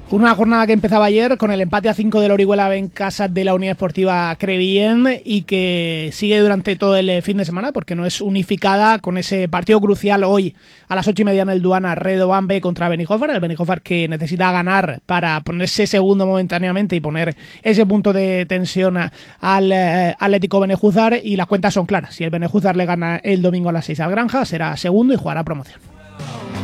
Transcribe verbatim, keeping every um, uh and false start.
Una jornada que empezaba ayer con el empate a cinco del Orihuela en casa de la Unión Esportiva Crevillent y que sigue durante todo el fin de semana porque no es unificada con ese partido crucial hoy a las ocho y media en el Duana, Redován B contra Benijòfar, el Benijòfar que necesita ganar para ponerse segundo momentáneamente y poner ese punto de tensión al eh, Atlético Benejúzar, y las cuentas son claras: si el Benejúzar le gana el domingo a las seis al Granja será segundo y jugará promoción.